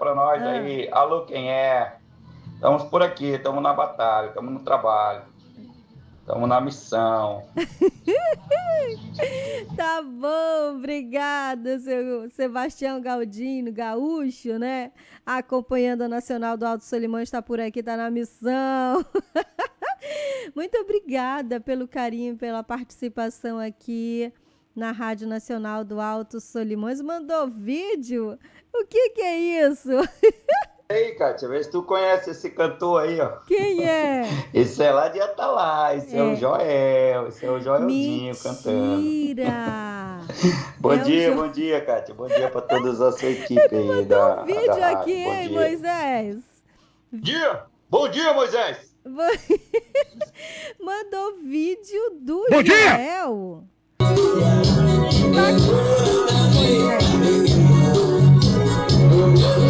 para nós aí. Alô, quem é? Estamos por aqui, estamos na batalha, estamos no trabalho, estamos na missão. Tá bom, obrigada, seu Sebastião Galdino, gaúcho, né? Acompanhando a Nacional do Alto Solimões, está por aqui, está na missão. Muito obrigada pelo carinho, pela participação aqui na Rádio Nacional do Alto Solimões. Mandou vídeo? O que é isso? Ei, Kátia, vê se tu conhece esse cantor aí, ó. Quem é? Esse é lá de Atalaia, esse é o Joel, esse é o Joelzinho cantando. Mentira! Bom dia, Kátia. Bom dia para toda a sua equipe aí da vídeo da aqui, hein, Moisés? Bom dia, Moisés! Mandou vídeo do Bom Joel. Dia!